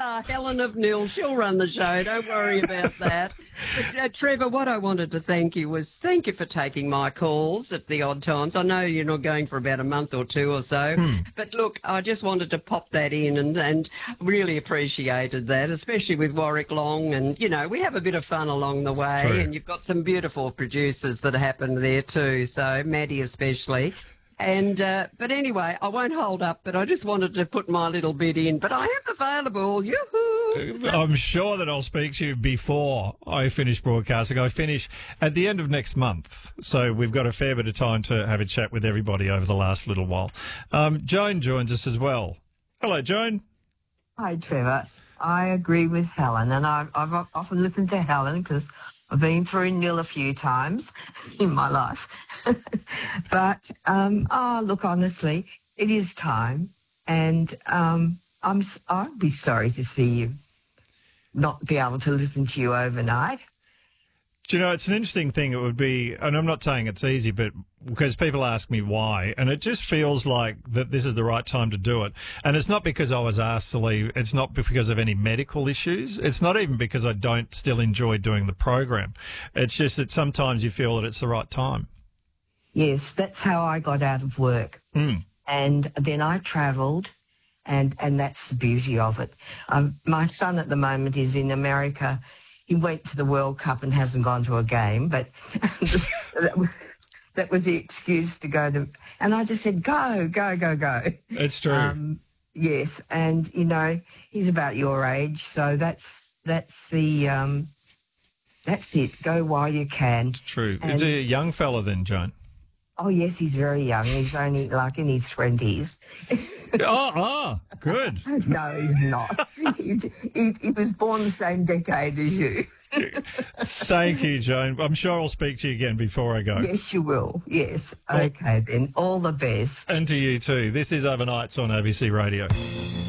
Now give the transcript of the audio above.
Helen of Nil, she'll run the show. Don't worry about that. But, Trevor, what I wanted to thank you was thank you for taking my calls at the odd times. I know you're not going for about a month or two or so, but look, I just wanted to pop that in and really appreciated that, especially with Warwick Long. And, you know, we have a bit of fun along the way. True. And you've got some beautiful producers that happen there too, so Maddie especially. And but anyway, I won't hold up, but I just wanted to put my little bit in. But I am available. Yoo-hoo! I'm sure that I'll speak to you before I finish broadcasting. I finish at the end of next month, so we've got a fair bit of time to have a chat with everybody over the last little while. Joan joins us as well. Hello, Joan. Hi, Trevor. I agree with Helen, and I've often listened to Helen because I've been through Nil a few times in my life. But, look, honestly, it is time. And I'd be sorry to see you not be able to listen to you overnight. Do you know, it's an interesting thing. It would be, and I'm not saying it's easy, but because people ask me why, and it just feels like that this is the right time to do it. And it's not because I was asked to leave. It's not because of any medical issues. It's not even because I don't still enjoy doing the program. It's just that sometimes you feel that it's the right time. Yes, that's how I got out of work. And then I travelled, and that's the beauty of it. My son at the moment is in America. He went to the World Cup and hasn't gone to a game, but that was the excuse to go to. And I just said, go. It's true. Yes, and, you know, he's about your age, so that's it. Go while you can. It's true. And, it's a young fella then, Joan. Oh, yes, he's very young. He's only like in his 20s. Good. No, he's not. He was born the same decade as you. Thank you, Joan. I'm sure I'll speak to you again before I go. Yes, you will. Yes. Okay, then. All the best. And to you too. This is Overnights on ABC Radio.